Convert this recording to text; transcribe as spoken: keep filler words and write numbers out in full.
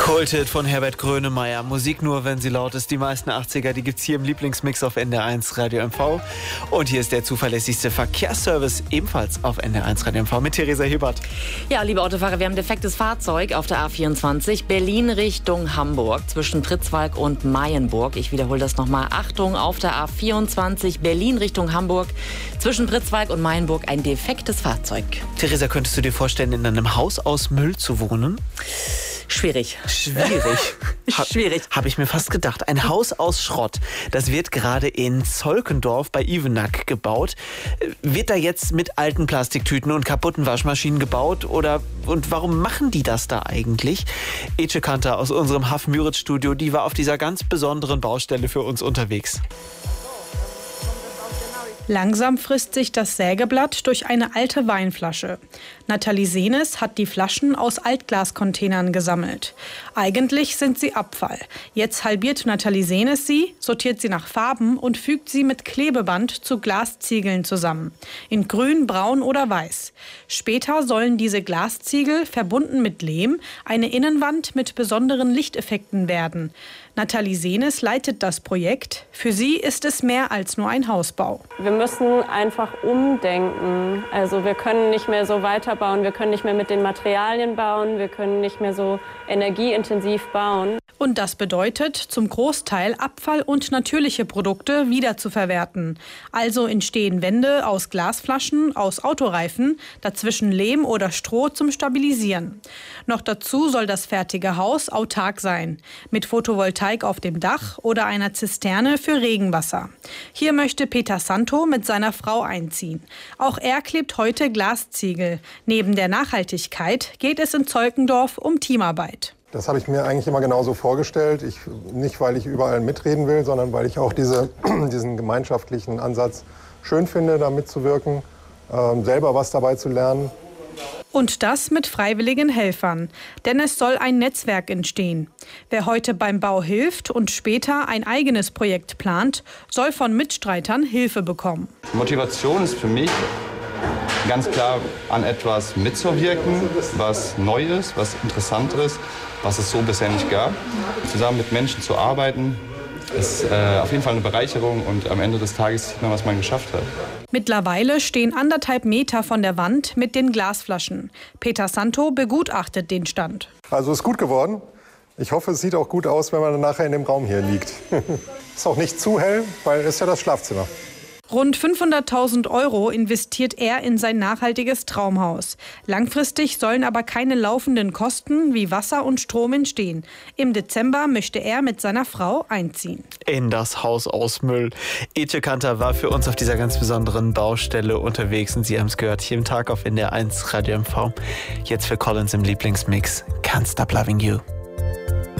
Kulthit von Herbert Grönemeyer. Musik nur, wenn sie laut ist. Die meisten achtziger, die gibt's hier im Lieblingsmix auf N D R eins Radio M V. Und hier ist der zuverlässigste Verkehrsservice ebenfalls auf N D R eins Radio M V mit Theresa Hebert. Ja, liebe Autofahrer, wir haben ein defektes Fahrzeug auf der A vierundzwanzig, Berlin Richtung Hamburg, zwischen Pritzwalk und Mayenburg. Ich wiederhole das nochmal. Achtung, auf der A vierundzwanzig, Berlin Richtung Hamburg, zwischen Pritzwalk und Mayenburg ein defektes Fahrzeug. Theresa, könntest du dir vorstellen, in einem Haus aus Müll zu wohnen? Schwierig. Schwierig. Ha, Schwierig. Habe ich mir fast gedacht. Ein Haus aus Schrott. Das wird gerade in Zolkendorf bei Ivenack gebaut. Wird da jetzt mit alten Plastiktüten und kaputten Waschmaschinen gebaut? Oder und warum machen die das da eigentlich? Ece Kanter aus unserem Haff Müritz Studio, die war auf dieser ganz besonderen Baustelle für uns unterwegs. Langsam frisst sich das Sägeblatt durch eine alte Weinflasche. Nathalie Senes hat die Flaschen aus Altglascontainern gesammelt. Eigentlich sind sie Abfall. Jetzt halbiert Nathalie Senes sie, sortiert sie nach Farben und fügt sie mit Klebeband zu Glasziegeln zusammen. In grün, braun oder weiß. Später sollen diese Glasziegel, verbunden mit Lehm, eine Innenwand mit besonderen Lichteffekten werden. Nathalie Senes leitet das Projekt. Für sie ist es mehr als nur ein Hausbau. Wir müssen einfach umdenken. Also wir können nicht mehr so weiterbauen, wir können nicht mehr mit den Materialien bauen, wir können nicht mehr so energieintensiv bauen. Und das bedeutet, zum Großteil Abfall und natürliche Produkte wiederzuverwerten. Also entstehen Wände aus Glasflaschen, aus Autoreifen, dazwischen Lehm oder Stroh zum Stabilisieren. Noch dazu soll das fertige Haus autark sein, mit Photovoltaik auf dem Dach oder einer Zisterne für Regenwasser. Hier möchte Peter Santo mit seiner Frau einziehen. Auch er klebt heute Glasziegel. Neben der Nachhaltigkeit geht es in Zolkendorf um Teamarbeit. Das habe ich mir eigentlich immer genauso vorgestellt. Ich, nicht, weil ich überall mitreden will, sondern weil ich auch diese, diesen gemeinschaftlichen Ansatz schön finde, da mitzuwirken, äh, selber was dabei zu lernen. Und das mit freiwilligen Helfern. Denn es soll ein Netzwerk entstehen. Wer heute beim Bau hilft und später ein eigenes Projekt plant, soll von Mitstreitern Hilfe bekommen. Motivation ist für mich ganz klar, an etwas mitzuwirken, was neu ist, was interessant ist, was es so bisher nicht gab. Zusammen mit Menschen zu arbeiten, ist äh, auf jeden Fall eine Bereicherung und am Ende des Tages sieht man, was man geschafft hat. Mittlerweile stehen anderthalb Meter von der Wand mit den Glasflaschen. Peter Santo begutachtet den Stand. Also ist gut geworden. Ich hoffe, es sieht auch gut aus, wenn man nachher in dem Raum hier liegt. Ist auch nicht zu hell, weil es ist ja das Schlafzimmer. Rund fünfhunderttausend Euro investiert er in sein nachhaltiges Traumhaus. Langfristig sollen aber keine laufenden Kosten wie Wasser und Strom entstehen. Im Dezember möchte er mit seiner Frau einziehen. In das Haus aus Müll. Ece Kanter war für uns auf dieser ganz besonderen Baustelle unterwegs und Sie haben es gehört, hier im Tag auf N D R eins Radio M V. Jetzt für Collins im Lieblingsmix Can't Stop Loving You.